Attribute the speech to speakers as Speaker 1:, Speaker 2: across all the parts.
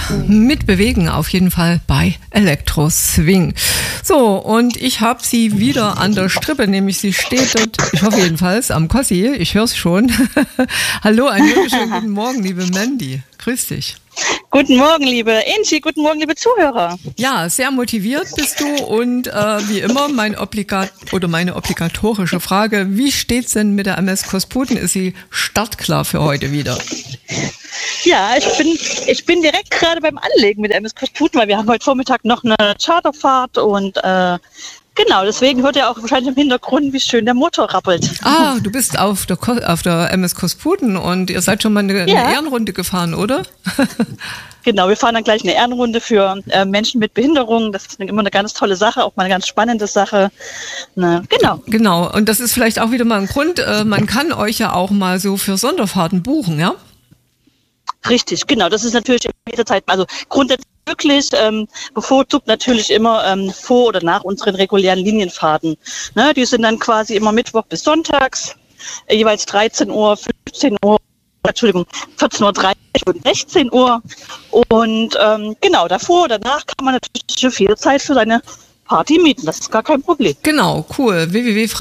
Speaker 1: mitbewegen, auf jeden Fall bei Elektro Swing. So, und ich habe sie wieder an der Strippe, nämlich sie steht dort, ich hoffe jedenfalls, am Kossi, ich höre es schon. Hallo, einen wunderschönen guten Morgen, liebe Mandy. Grüß dich.
Speaker 2: Guten Morgen, liebe Angie, guten Morgen, liebe Zuhörer.
Speaker 1: Ja, sehr motiviert bist du und wie immer meine obligatorische Frage, wie steht's denn mit der MS Kosputen? Ist sie startklar für heute wieder?
Speaker 2: Ja, ich bin direkt gerade beim Anlegen mit der MS Kosputen, weil wir haben heute Vormittag noch eine Charterfahrt und genau, deswegen hört ihr auch wahrscheinlich im Hintergrund, wie schön der Motor rappelt.
Speaker 1: Ah, du bist auf der MS Kosputen und ihr seid schon mal eine Ehrenrunde gefahren, oder?
Speaker 2: Genau, wir fahren dann gleich eine Ehrenrunde für Menschen mit Behinderung. Das ist immer eine ganz tolle Sache, auch mal eine ganz spannende Sache. Na, genau.
Speaker 1: Genau, und das ist vielleicht auch wieder mal ein Grund, man kann euch ja auch mal so für Sonderfahrten buchen, ja?
Speaker 2: Richtig, genau. Das ist natürlich in jeder Zeit, also grundsätzlich wirklich bevorzugt natürlich immer vor oder nach unseren regulären Linienfahrten. Ne, die sind dann quasi immer Mittwoch bis Sonntags, jeweils 13 Uhr, 15 Uhr, 14:30 Uhr und 16 Uhr. Und genau, davor oder danach kann man natürlich viel Zeit für seine Party mieten, das ist gar kein Problem.
Speaker 1: Genau, cool.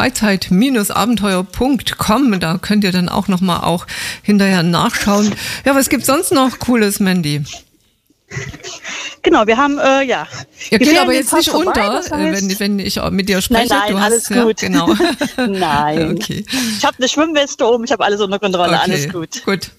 Speaker 1: www.freizeit-abenteuer.com, da könnt ihr dann auch nochmal auch hinterher nachschauen. Ja, was gibt's sonst noch Cooles, Mandy?
Speaker 2: Genau, wir haben,
Speaker 1: Ihr geht aber jetzt nicht unter,
Speaker 2: das heißt,
Speaker 1: wenn ich mit dir spreche.
Speaker 2: Nein,
Speaker 1: du
Speaker 2: alles
Speaker 1: hast,
Speaker 2: gut.
Speaker 1: Ja, genau.
Speaker 2: Nein,
Speaker 1: okay.
Speaker 2: Ich habe eine Schwimmweste oben, ich habe alles unter Kontrolle,
Speaker 1: Okay,
Speaker 2: alles gut.
Speaker 1: Gut.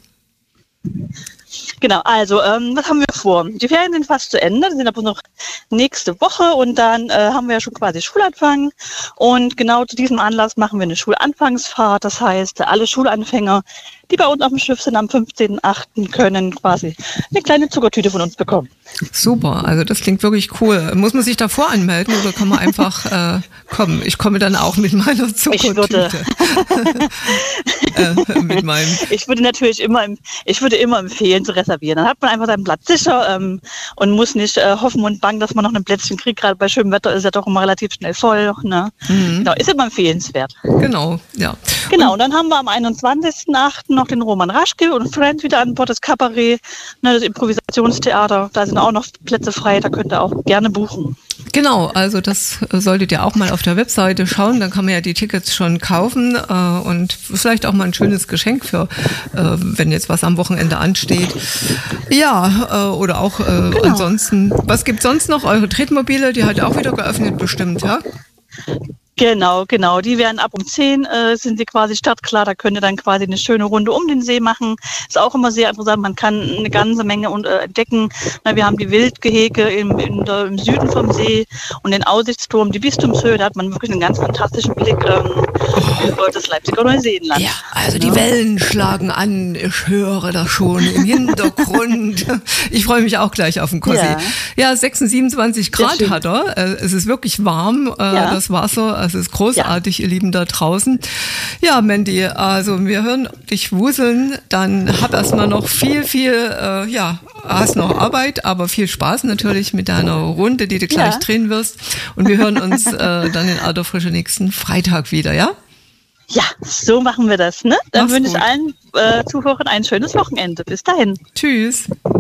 Speaker 2: Genau, also was haben wir vor? Die Ferien sind fast zu Ende, die sind aber noch nächste Woche und dann haben wir ja schon quasi Schulanfang und genau zu diesem Anlass machen wir eine Schulanfangsfahrt, das heißt alle Schulanfänger, die bei uns auf dem Schiff sind am 15.8. können quasi eine kleine Zuckertüte von uns bekommen.
Speaker 1: Super, also das klingt wirklich cool. Muss man sich davor anmelden oder kann man einfach kommen? Ich komme dann auch mit meiner Zuckertüte. Ich würde immer empfehlen zu reservieren. Dann hat man einfach seinen Platz sicher und muss nicht hoffen und bangen, dass man noch ein Plätzchen kriegt. Gerade bei schönem Wetter ist ja doch immer relativ schnell voll. Ne? Genau, ist immer empfehlenswert. Genau, ja.
Speaker 2: Genau, und dann haben wir am 21.8. noch den Roman Raschke und Friends wieder an Bord, das Kabarett, ne, das Improvisationstheater. Da sind auch noch Plätze frei, da könnt ihr auch gerne buchen.
Speaker 1: Genau, also das solltet ihr auch mal auf der Webseite schauen, dann kann man ja die Tickets schon kaufen und vielleicht auch mal ein schönes Geschenk für, wenn jetzt was am Wochenende ansteht. Ja, oder auch
Speaker 2: genau.
Speaker 1: Ansonsten, was gibt's sonst noch? Eure Tretmobile, die hat auch wieder geöffnet bestimmt, ja?
Speaker 2: Genau. Die werden ab um 10 sind die quasi startklar. Da könnt ihr dann quasi eine schöne Runde um den See machen. Ist auch immer sehr interessant. Man kann eine ganze Menge entdecken. Wir haben die Wildgehege im Süden vom See und den Aussichtsturm, die Bistumshöhe. Da hat man wirklich einen ganz fantastischen Blick über das Leipziger Neuseenland.
Speaker 1: Ja, also die Wellen schlagen an. Ich höre das schon im Hintergrund. Ich freue mich auch gleich auf den Kossi. Ja, 26, 27 Grad hat er. Es ist wirklich warm, das Wasser. Es ist großartig, ihr Lieben da draußen. Ja, Mandy, also wir hören dich wuseln. Dann hab erstmal noch viel, hast noch Arbeit, aber viel Spaß natürlich mit deiner Runde, die du gleich drehen wirst. Und wir hören uns dann in alter Frische nächsten Freitag wieder, ja?
Speaker 2: Ja, so machen wir das, ne? Dann
Speaker 1: Mach's
Speaker 2: wünsche ich
Speaker 1: gut.
Speaker 2: allen Zuhörern ein schönes Wochenende. Bis dahin.
Speaker 1: Tschüss.